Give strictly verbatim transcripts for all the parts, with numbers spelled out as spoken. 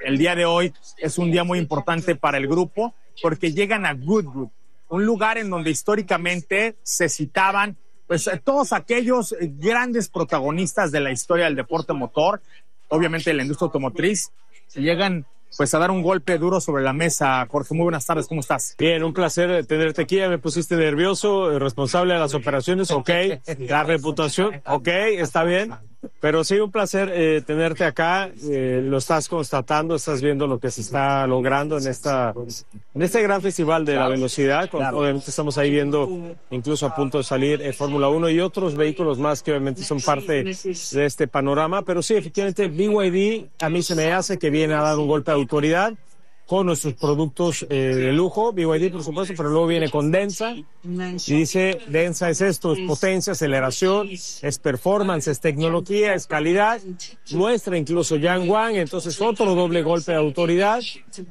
el día de hoy es un día muy importante para el grupo porque llegan a Goodwood, un lugar en donde históricamente se citaban pues todos aquellos grandes protagonistas de la historia del deporte motor, obviamente de la industria automotriz. Llegan pues a dar un golpe duro sobre la mesa. Jorge, muy buenas tardes, ¿cómo estás? Bien, un placer tenerte aquí, ya me pusiste nervioso, responsable de las operaciones, ok, la reputación, ok, está bien, pero sí, un placer eh, tenerte acá, eh, lo estás constatando, estás viendo lo que se está logrando en esta en este gran festival de la velocidad, con, Claro. Obviamente estamos ahí viendo, incluso a punto de salir eh, Fórmula uno y otros vehículos más que obviamente son parte de este panorama, pero sí, efectivamente, B Y D a mí se me hace que viene a dar un golpe de autoridad con nuestros productos eh, de lujo, B Y D por supuesto, pero luego viene con Densa y dice, Densa es esto, es potencia, aceleración, es performance, es tecnología, es calidad, muestra incluso Yang Wang, entonces otro doble golpe de autoridad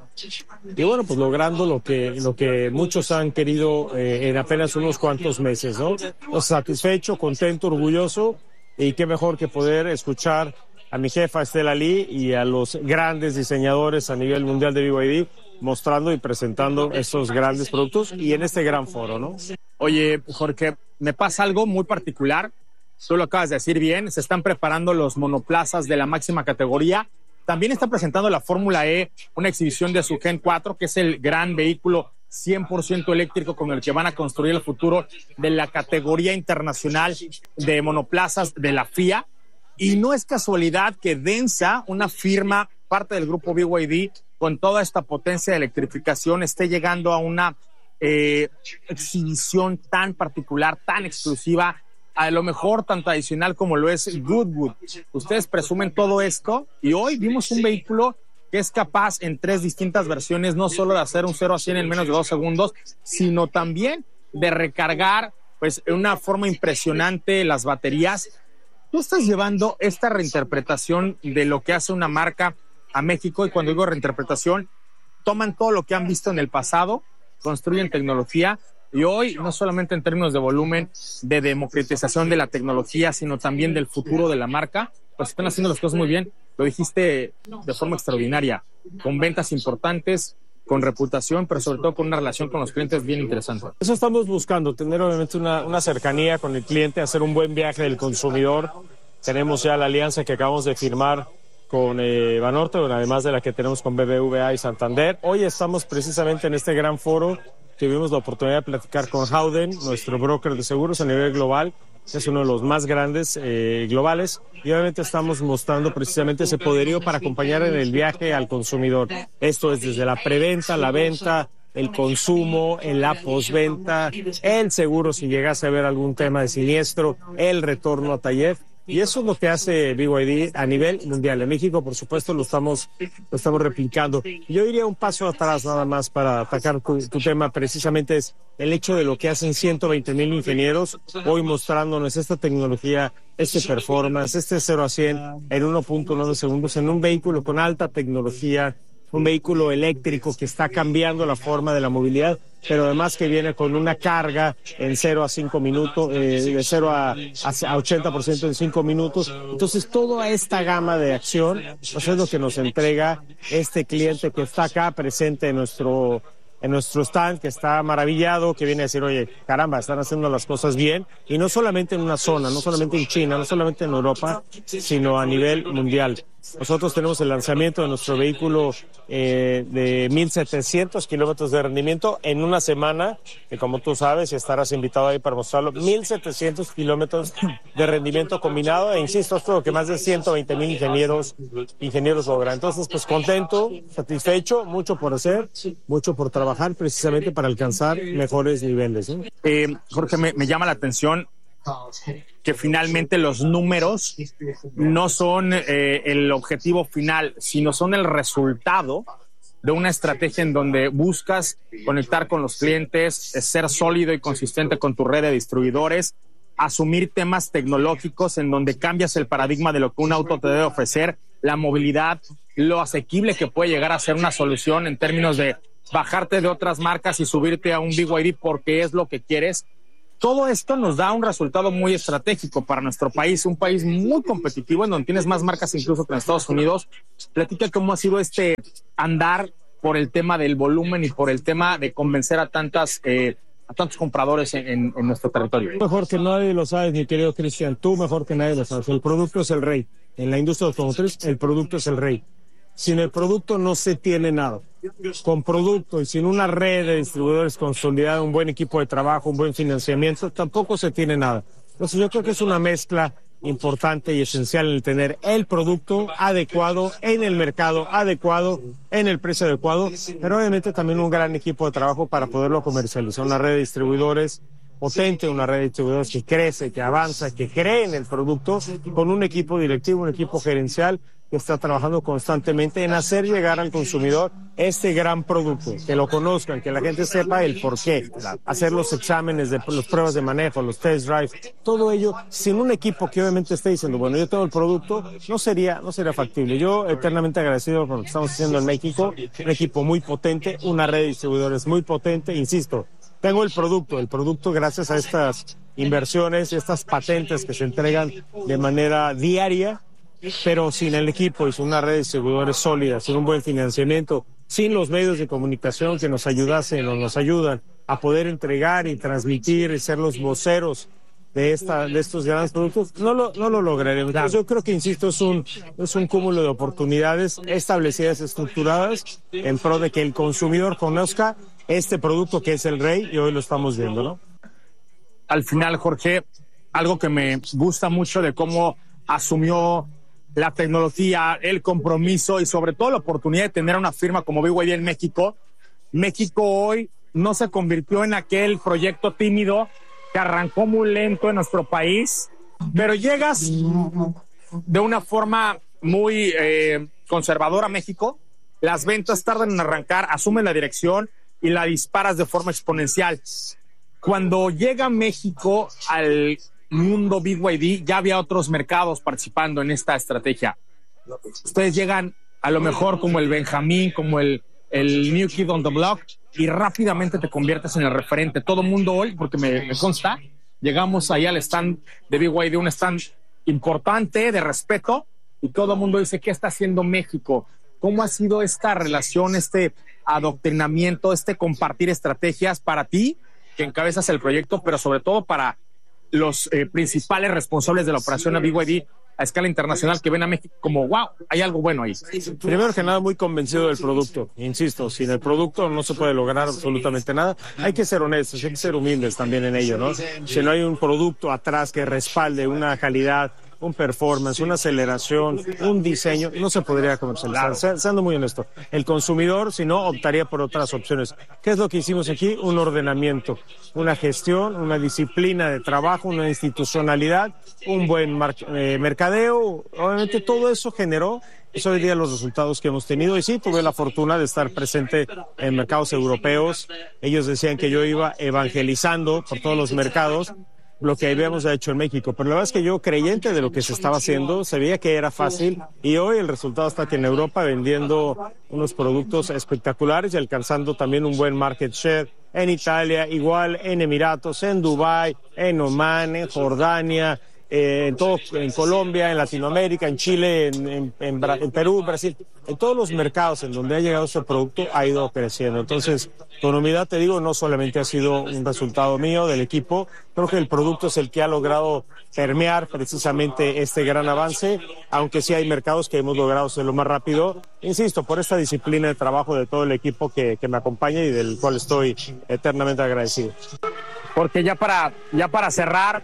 y bueno, pues logrando lo que, lo que muchos han querido eh, en apenas unos cuantos meses, ¿no? Pues satisfecho, contento, orgulloso y qué mejor que poder escuchar a mi jefa Estela Lee y a los grandes diseñadores a nivel mundial de B Y D mostrando y presentando estos grandes productos y en este gran foro, ¿no? Oye, Jorge, me pasa algo muy particular. Tú lo acabas de decir bien, se están preparando los monoplazas de la máxima categoría. También está presentando la Fórmula E, una exhibición de su Gen cuatro, que es el gran vehículo cien por ciento eléctrico con el que van a construir el futuro de la categoría internacional de monoplazas de la F I A. Y no es casualidad que Densa, una firma, parte del grupo B Y D, con toda esta potencia de electrificación, esté llegando a una eh, exhibición tan particular, tan exclusiva, a lo mejor tan tradicional como lo es Goodwood. Ustedes presumen todo esto y hoy vimos un vehículo que es capaz en tres distintas versiones, no solo de hacer un cero a cien en menos de dos segundos, sino también de recargar pues de una forma impresionante las baterías. Tú estás llevando esta reinterpretación de lo que hace una marca a México, y cuando digo reinterpretación, toman todo lo que han visto en el pasado, construyen tecnología, y hoy no solamente en términos de volumen, de democratización de la tecnología, sino también del futuro de la marca, pues están haciendo las cosas muy bien. Lo dijiste de forma extraordinaria, con ventas importantes, con reputación, pero sobre todo con una relación con los clientes bien interesante. Eso estamos buscando, tener obviamente una, una cercanía con el cliente, hacer un buen viaje del consumidor. Tenemos ya la alianza que acabamos de firmar con eh, Banorte, además de la que tenemos con B B V A y Santander. Hoy estamos precisamente en este gran foro, tuvimos la oportunidad de platicar con Howden, nuestro broker de seguros a nivel global, es uno de los más grandes eh, globales, y obviamente estamos mostrando precisamente ese poderío para acompañar en el viaje al consumidor. Esto es desde la preventa, la venta, el consumo, en la postventa, el seguro si llegase a haber algún tema de siniestro, el retorno a taller. Y eso es lo que hace B Y D a nivel mundial. En México, por supuesto, lo estamos, lo estamos replicando. Yo iría un paso atrás nada más para atacar tu, tu tema, precisamente es el hecho de lo que hacen ciento veinte mil ingenieros hoy mostrándonos esta tecnología, este performance, este cero a cien en uno punto nueve segundos en un vehículo con alta tecnología, un vehículo eléctrico que está cambiando la forma de la movilidad, pero además que viene con una carga en cero a cinco minutos, eh, de cero a, a ochenta por ciento en cinco minutos. Entonces, toda esta gama de acción, pues es lo que nos entrega este cliente que está acá presente en nuestro, en nuestro stand, que está maravillado, que viene a decir, oye, caramba, están haciendo las cosas bien, y no solamente en una zona, no solamente en China, no solamente en Europa, sino a nivel mundial. Nosotros tenemos el lanzamiento de nuestro vehículo eh, de mil setecientos kilómetros de rendimiento en una semana, que como tú sabes, y estarás invitado ahí para mostrarlo, mil setecientos kilómetros de rendimiento combinado, e insisto, esto es lo que más de ciento veinte mil ingenieros, ingenieros logran. Entonces, pues contento, satisfecho, mucho por hacer, mucho por trabajar precisamente para alcanzar mejores niveles, ¿no? Eh, Jorge, me, me llama la atención que finalmente los números no son eh, el objetivo final, sino son el resultado de una estrategia en donde buscas conectar con los clientes, ser sólido y consistente con tu red de distribuidores, asumir temas tecnológicos en donde cambias el paradigma de lo que un auto te debe ofrecer, la movilidad, lo asequible que puede llegar a ser una solución en términos de bajarte de otras marcas y subirte a un B Y D porque es lo que quieres. todo esto nos da un resultado muy estratégico para nuestro país, un país muy competitivo en donde tienes más marcas incluso que en Estados Unidos. Platica cómo ha sido este andar por el tema del volumen y por el tema de convencer a tantas eh, a tantos compradores en, en, en nuestro territorio. Mejor que nadie lo sabes, mi querido Cristian, tú mejor que nadie lo sabes. El producto es el rey. En la industria automotriz, el producto es el rey. Sin el producto no se tiene nada. Con producto y sin una red de distribuidores consolidada, un buen equipo de trabajo, un buen financiamiento, tampoco se tiene nada. Entonces yo creo que es una mezcla importante y esencial el tener el producto adecuado en el mercado adecuado, en el precio adecuado, pero obviamente también un gran equipo de trabajo para poderlo comercializar. Una red de distribuidores potente, una red de distribuidores que crece, que avanza, que cree en el producto, con un equipo directivo, un equipo gerencial que está trabajando constantemente en hacer llegar al consumidor este gran producto, que lo conozcan, que la gente sepa el por qué, hacer los exámenes, de las pruebas de manejo, los test drive, todo ello sin un equipo que obviamente esté diciendo, bueno, yo tengo el producto, no sería, no sería factible. Yo eternamente agradecido por lo que estamos haciendo en México, un equipo muy potente, una red de distribuidores muy potente, insisto, tengo el producto, el producto gracias a estas inversiones, estas patentes que se entregan de manera diaria, pero sin el equipo y sin una red de distribuidores sólida, sin un buen financiamiento, sin los medios de comunicación que nos ayudasen o nos ayudan a poder entregar y transmitir y ser los voceros de esta de estos grandes productos, no lo, no lo lograremos. Entonces, yo creo que, insisto, es un, es un cúmulo de oportunidades establecidas, estructuradas, en pro de que el consumidor conozca este producto que es el rey, y hoy lo estamos viendo, ¿no? Al final, Jorge, algo que me gusta mucho de cómo asumió la tecnología, el compromiso y sobre todo la oportunidad de tener una firma como B Y D en México. México hoy no se convirtió en aquel proyecto tímido que arrancó muy lento en nuestro país, pero llegas de una forma muy eh, conservadora a México, las ventas tardan en arrancar, asumen la dirección y la disparas de forma exponencial. Cuando llega México al mundo B Y D, ya había otros mercados participando en esta estrategia. Ustedes llegan a lo mejor como el Benjamín, como el, el New Kid on the Block, y rápidamente te conviertes en el referente. Todo mundo hoy, porque me, me consta, llegamos ahí al stand de B Y D, un stand importante, de respeto, y todo el mundo dice, ¿qué está haciendo México? ¿Cómo ha sido esta relación, este adoctrinamiento, este compartir estrategias para ti, que encabezas el proyecto, pero sobre todo para los eh, principales responsables de la operación a B Y D a escala internacional, que ven a México como, wow, hay algo bueno ahí? Primero que nada, muy convencido del producto. Insisto, sin el producto no se puede lograr absolutamente nada. Hay que ser honestos, hay que ser humildes también en ello, ¿no? Si no hay un producto atrás que respalde una calidad, un performance, una aceleración, un diseño, no se podría comercializar. Claro. Siendo muy honesto, el consumidor, si no, optaría por otras opciones. ¿Qué es lo que hicimos aquí? Un ordenamiento, una gestión, una disciplina de trabajo, una institucionalidad, un buen mar- eh, mercadeo. Obviamente todo eso generó eso hoy día los resultados que hemos tenido. Y sí, tuve la fortuna de estar presente en mercados europeos. Ellos decían que yo iba evangelizando por todos los mercados lo que habíamos hecho en México, pero la verdad es que yo, creyente de lo que se estaba haciendo, sabía que era fácil, y hoy el resultado está que en Europa vendiendo unos productos espectaculares y alcanzando también un buen market share. En Italia igual, en Emiratos, en Dubái, en Omán, en Jordania, eh, en todo, en Colombia, en Latinoamérica, en Chile, en, en, en, Bra- en Perú, Brasil, en todos los mercados en donde ha llegado este producto ha ido creciendo. Entonces, con humildad te digo, no solamente ha sido un resultado mío, del equipo, creo que el producto es el que ha logrado permear precisamente este gran avance, aunque sí hay mercados que hemos logrado hacerlo más rápido, insisto, por esta disciplina de trabajo de todo el equipo que, que me acompaña y del cual estoy eternamente agradecido. Porque ya para, ya para cerrar,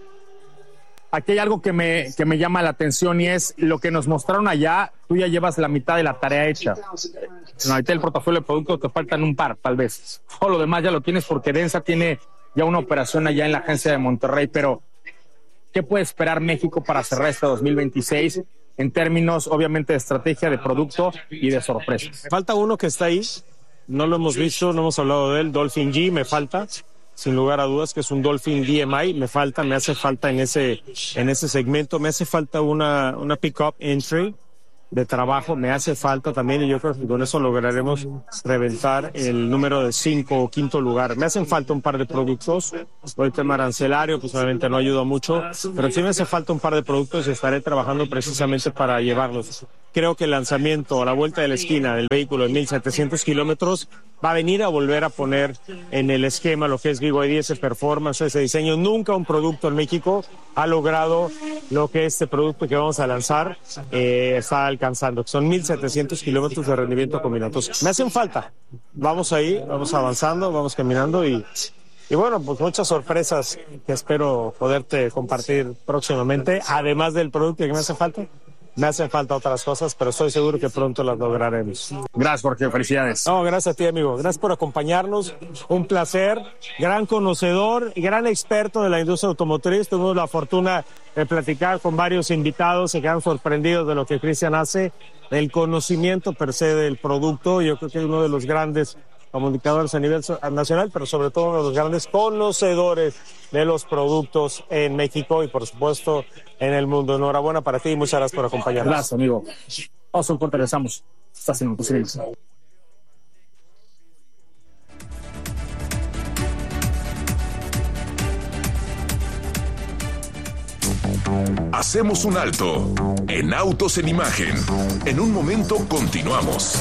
aquí hay algo que me, que me llama la atención, y es lo que nos mostraron allá. Tú ya llevas la mitad de la tarea hecha. No, ahorita el portafolio de productos te faltan un par, tal vez. Todo lo demás ya lo tienes porque Densa tiene ya una operación allá en la agencia de Monterrey. Pero, ¿qué puede esperar México para cerrar este dos mil veintiséis en términos, obviamente, de estrategia, de producto y de sorpresas? Falta uno que está ahí, no lo hemos visto, no hemos hablado de él, Dolphin G, me falta. Sin lugar a dudas que es un Dolphin D M I, me falta, me hace falta en ese en ese segmento, me hace falta una una pick-up entry de trabajo. Me hace falta también, y yo creo que con eso lograremos reventar el número de cinco o quinto lugar. Me hacen falta un par de productos. Hoy el tema arancelario, pues obviamente no ayuda mucho, pero sí me hace falta un par de productos y estaré trabajando precisamente para llevarlos. Creo que el lanzamiento a la vuelta de la esquina del vehículo de mil setecientos kilómetros va a venir a volver a poner en el esquema lo que es Vigo I diez Performance, ese diseño. Nunca un producto en México ha logrado lo que este producto que vamos a lanzar eh, está alcanzando, que son mil setecientos kilómetros de rendimiento combinado. Me hacen falta. Vamos ahí, vamos avanzando, vamos caminando y, y bueno, pues muchas sorpresas que espero poderte compartir próximamente, además del producto que me hace falta. Me hacen falta otras cosas, pero estoy seguro que pronto las lograremos. Gracias, Jorge. Felicidades. No, gracias a ti, amigo. Gracias por acompañarnos. Un placer. Gran conocedor y gran experto de la industria automotriz. Tuvimos la fortuna de platicar con varios invitados. Se quedan sorprendidos de lo que Cristian hace, del conocimiento per se del producto. Yo creo que es uno de los grandes comunicadores a nivel nacional, pero sobre todo uno de los grandes conocedores de los productos en México y, por supuesto, en el mundo. Enhorabuena para ti y muchas gracias por acompañarnos. Gracias, amigo. Vamos a un corte, regresamos. Estás en Autocinemas. Hacemos un alto en Autos en Imagen. En un momento continuamos.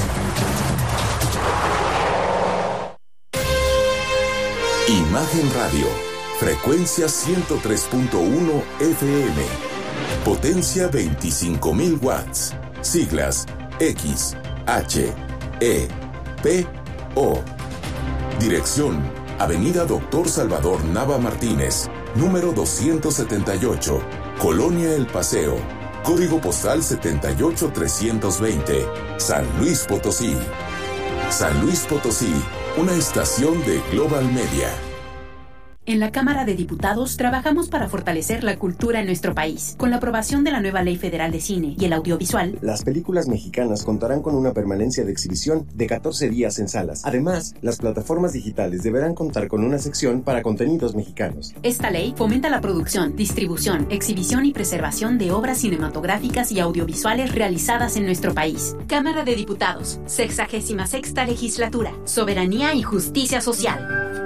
Imagen Radio, frecuencia ciento tres punto uno F M, potencia veinticinco mil watts, siglas X, H, E, P, O. Dirección, Avenida Doctor Salvador Nava Martínez, número doscientos setenta y ocho, Colonia El Paseo, código postal setenta y ocho trescientos veinte, San Luis Potosí. San Luis Potosí, una estación de Global Media. En la Cámara de Diputados trabajamos para fortalecer la cultura en nuestro país. Con la aprobación de la nueva Ley Federal de Cine y el Audiovisual, las películas mexicanas contarán con una permanencia de exhibición de catorce días en salas. Además, las plataformas digitales deberán contar con una sección para contenidos mexicanos. Esta ley fomenta la producción, distribución, exhibición y preservación de obras cinematográficas y audiovisuales realizadas en nuestro país. Cámara de Diputados, sexagésima sexta legislatura, soberanía y justicia social.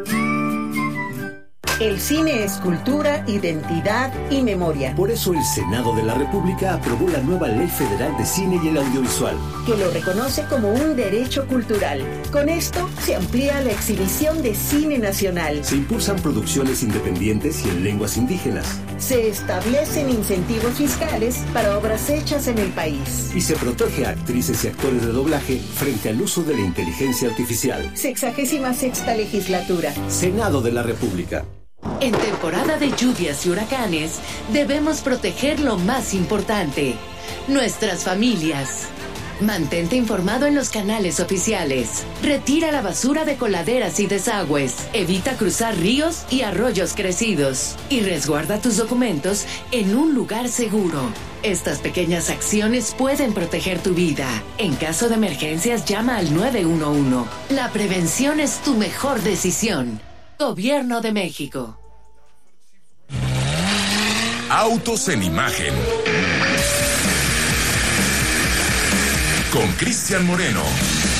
El cine es cultura, identidad y memoria. Por eso el Senado de la República aprobó la nueva Ley Federal de Cine y el Audiovisual, que lo reconoce como un derecho cultural. Con esto se amplía la exhibición de cine nacional. Se impulsan producciones independientes y en lenguas indígenas. Se establecen incentivos fiscales para obras hechas en el país. Y se protege a actrices y actores de doblaje frente al uso de la inteligencia artificial. Sexagésima sexta legislatura. Senado de la República. En temporada de lluvias y huracanes, debemos proteger lo más importante, nuestras familias. Mantente informado en los canales oficiales. Retira la basura de coladeras y desagües. Evita cruzar ríos y arroyos crecidos. Y resguarda tus documentos en un lugar seguro. Estas pequeñas acciones pueden proteger tu vida. En caso de emergencias, llama al nueve uno uno. La prevención es tu mejor decisión. Gobierno de México. Autos en Imagen. Con Cristian Moreno.